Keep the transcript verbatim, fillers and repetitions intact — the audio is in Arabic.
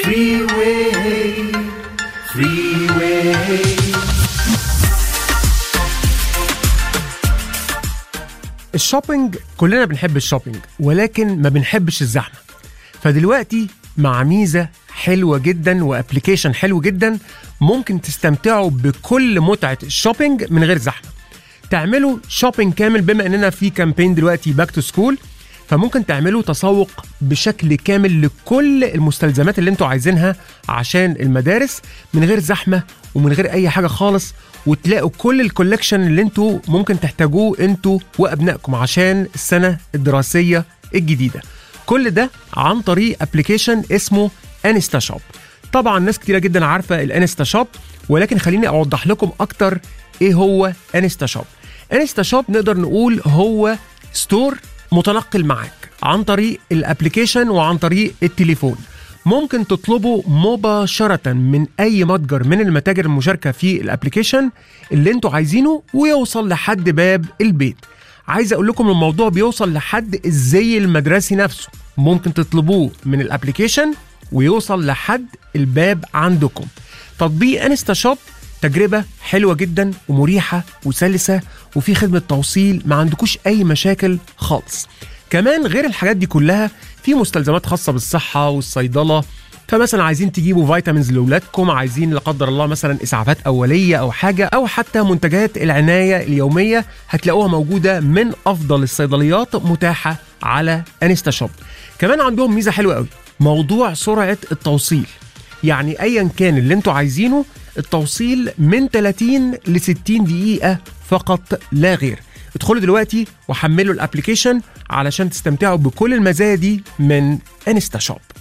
Freeway, Freeway. الشوبينج كلنا بنحب الشوبينج، ولكن ما بنحبش الزحمة. فدلوقتي مع ميزة حلوة جدا وابليكيشن حلو جدا ممكن تستمتعوا بكل متعة الشوبينج من غير زحمة. تعملوا شوبينج كامل، بما اننا في كامبين دلوقتي باك تو سكول، فممكن تعملوا تسوق بشكل كامل لكل المستلزمات اللي انتوا عايزينها عشان المدارس من غير زحمة ومن غير اي حاجة خالص، وتلاقوا كل الكولكشن اللي انتوا ممكن تحتاجوه انتوا وابنائكم عشان السنة الدراسية الجديدة. كل ده عن طريق ابليكيشن اسمه انستا شوب. طبعا ناس كتيرة جدا عارفة الانستا شوب، ولكن خليني اوضح لكم اكتر ايه هو انستا شوب. انستا شوب نقدر نقول هو ستور متنقل معاك عن طريق الابليكيشن وعن طريق التليفون. ممكن تطلبوا مباشرة من أي متجر من المتاجر المشاركة في الابليكيشن اللي انتوا عايزينه ويوصل لحد باب البيت. عايز أقول لكم الموضوع بيوصل لحد الزي المدرسي نفسه، ممكن تطلبوه من الابليكيشن ويوصل لحد الباب عندكم. تطبيق انستا شوب تجربة حلوة جدا ومريحة وسلسة، وفي خدمة توصيل، ما عندكوش أي مشاكل خالص. كمان غير الحاجات دي كلها في مستلزمات خاصة بالصحة والصيدلة، فمثلا عايزين تجيبوا فيتامينز لأولادكم، عايزين لا قدر الله مثلا إسعافات أولية أو حاجة، أو حتى منتجات العناية اليومية هتلاقوها موجودة من أفضل الصيدليات متاحة على انستا شوب. كمان عندهم ميزة حلوة قوي، موضوع سرعة التوصيل. يعني أيا كان اللي انتوا عايزينه التوصيل من ثلاثين ل ستين دقيقة فقط لا غير. ادخلوا دلوقتي وحملوا الابليكيشن علشان تستمتعوا بكل المزايا دي من انستا شوب.